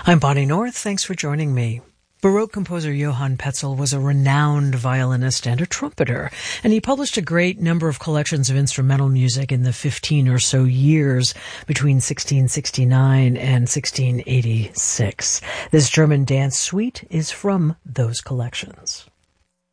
I'm Bonnie North. Thanks for joining me. Baroque composer Johann Petzel was a renowned violinist and a trumpeter, and he published a great number of collections of instrumental music in the 15 or so years between 1669 and 1686. This German dance suite is from those collections.